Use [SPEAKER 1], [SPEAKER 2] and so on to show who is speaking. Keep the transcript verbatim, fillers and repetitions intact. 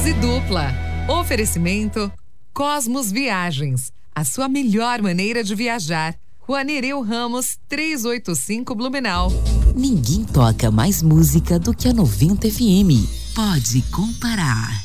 [SPEAKER 1] Dose dupla. Oferecimento Cosmos Viagens. A sua melhor maneira de viajar. Rua Nereu Ramos, trezentos e oitenta e cinco, Blumenau.
[SPEAKER 2] Ninguém toca mais música do que a noventa F M. Pode comparar.